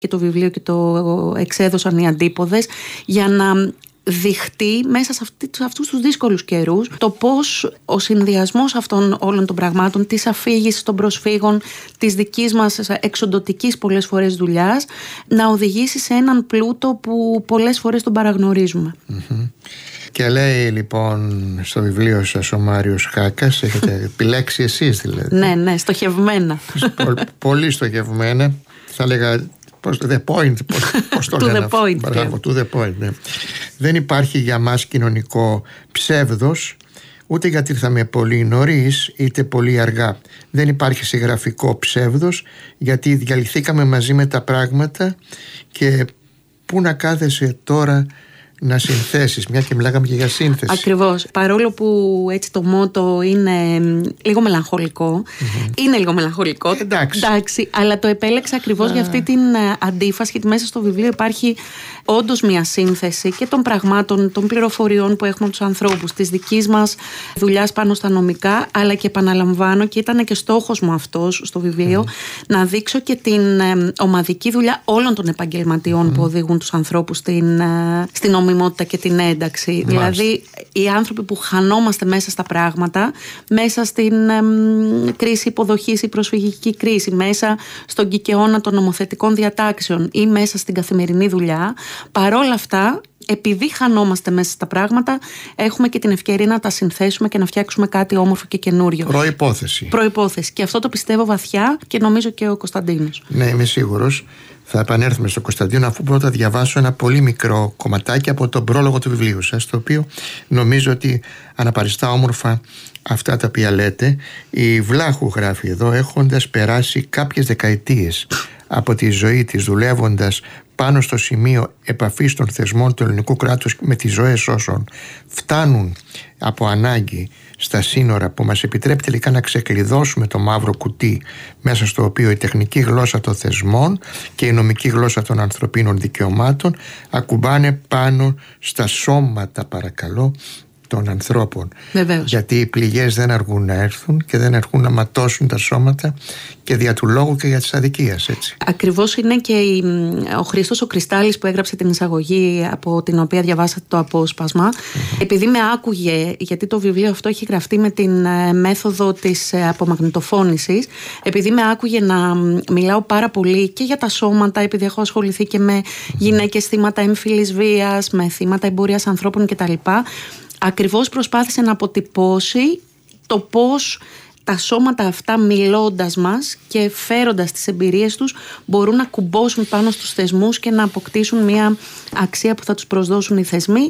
και το βιβλίο και το εξέδωσαν οι Αντίποδες, για να δειχτεί μέσα σε αυτούς τους δύσκολους καιρούς το πώς ο συνδυασμός αυτών όλων των πραγμάτων, της αφήγησης των προσφύγων, της δικής μας εξοντωτικής πολλές φορές δουλειάς, να οδηγήσει σε έναν πλούτο που πολλές φορές τον παραγνωρίζουμε. Και λέει λοιπόν στο βιβλίο σας ο Μάριος Χάκας, έχετε επιλέξει εσείς δηλαδή. Ναι, στοχευμένα. Πολύ στοχευμένα. Θα έλεγα the point, πώς το λένε αυτό. To the point, ναι. Δεν υπάρχει για μας κοινωνικό ψεύδος, ούτε γιατί ήρθαμε πολύ νωρίς είτε πολύ αργά. Δεν υπάρχει συγγραφικό ψεύδος, γιατί διαλυθήκαμε μαζί με τα πράγματα και πού να κάθεσαι τώρα να συνθέσεις, μια και μιλάγαμε και για σύνθεση. Ακριβώς. Παρόλο που έτσι το μότο είναι λίγο μελαγχολικό, είναι λίγο μελαγχολικό, εντάξει, αλλά το επέλεξα ακριβώς για αυτή την αντίφαση, γιατί μέσα στο βιβλίο υπάρχει όντως μια σύνθεση και των πραγμάτων, των πληροφοριών που έχουμε από τους ανθρώπους, της δικής μας δουλειάς πάνω στα νομικά, αλλά και επαναλαμβάνω, και ήταν και στόχος μου αυτός στο βιβλίο, να δείξω και την ομαδική δουλειά όλων των επαγγελματιών που οδηγούν τους ανθρώπους στην νομιμότητα και την ένταξη. Δηλαδή οι άνθρωποι που χανόμαστε μέσα στα πράγματα, μέσα στην κρίση υποδοχής ή προσφυγική κρίση, μέσα στον κικαιώνα των νομοθετικών διατάξεων ή μέσα στην καθημερινή δουλειά, παρόλα αυτά, επειδή χανόμαστε μέσα στα πράγματα, έχουμε και την ευκαιρία να τα συνθέσουμε και να φτιάξουμε κάτι όμορφο και καινούριο. Προϋπόθεση. Και αυτό το πιστεύω βαθιά και νομίζω και ο Κωνσταντίνος. Ναι, είμαι σίγουρος. Θα επανέλθουμε στο Κωνσταντίνο, αφού πρώτα διαβάσω ένα πολύ μικρό κομματάκι από τον πρόλογο του βιβλίου σας, το οποίο νομίζω ότι αναπαριστά όμορφα αυτά τα οποία λέτε. Η Βλάχου γράφει εδώ, έχοντας περάσει κάποιες δεκαετίες από τη ζωή της δουλεύοντας πάνω στο σημείο επαφής των θεσμών του ελληνικού κράτους με τις ζωές όσων φτάνουν από ανάγκη στα σύνορα, που μας επιτρέπει τελικά να ξεκλειδώσουμε το μαύρο κουτί μέσα στο οποίο η τεχνική γλώσσα των θεσμών και η νομική γλώσσα των ανθρωπίνων δικαιωμάτων ακουμπάνε πάνω στα σώματα, παρακαλώ, των ανθρώπων. Βεβαίως. Γιατί οι πληγές δεν αργούν να έρθουν και δεν αργούν να ματώσουν τα σώματα, και δια του λόγου και για τις αδικίες, έτσι. Ακριβώς. Είναι και ο Χρήστος ο Κρυστάλλης που έγραψε την εισαγωγή, από την οποία διαβάσατε το απόσπασμα. Επειδή με άκουγε, γιατί το βιβλίο αυτό έχει γραφτεί με την μέθοδο της απομαγνητοφώνησης, επειδή με άκουγε να μιλάω πάρα πολύ και για τα σώματα, επειδή έχω ασχοληθεί και με γυναίκες θύματα έμφυλης βίας, με θύματα εμπορίας ανθρώπων κτλ., ακριβώς προσπάθησε να αποτυπώσει το πώς τα σώματα αυτά, μιλώντας μας και φέροντας τις εμπειρίες τους, μπορούν να κουμπώσουν πάνω στους θεσμούς και να αποκτήσουν μια αξία που θα τους προσδώσουν οι θεσμοί,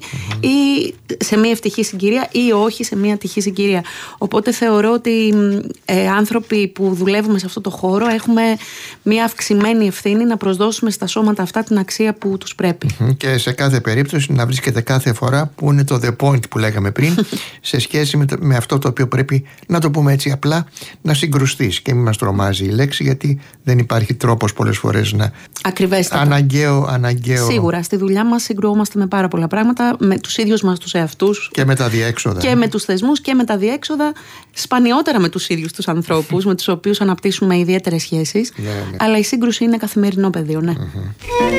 ή σε μια ευτυχή συγκυρία ή όχι σε μια ατυχή συγκυρία. Οπότε θεωρώ ότι άνθρωποι που δουλεύουμε σε αυτό το χώρο έχουμε μια αυξημένη ευθύνη να προσδώσουμε στα σώματα αυτά την αξία που τους πρέπει. Και σε κάθε περίπτωση να βρίσκεται κάθε φορά που είναι το the point που λέγαμε πριν, σε σχέση με αυτό το οποίο πρέπει, να το πούμε έτσι απλά, να συγκρουστείς, και μην μας τρομάζει η λέξη, γιατί δεν υπάρχει τρόπος πολλές φορές να... Ακριβέστατα. Αναγκαίο. Σίγουρα, στη δουλειά μας συγκρουόμαστε με πάρα πολλά πράγματα, με τους ίδιους μας τους εαυτούς. Και με τα διέξοδα. Και με τους θεσμούς και με τα διέξοδα, σπανιότερα με τους ίδιους τους ανθρώπους, με τους οποίους αναπτύσσουμε ιδιαίτερες σχέσεις. Αλλά η σύγκρουση είναι καθημερινό πεδίο, ναι.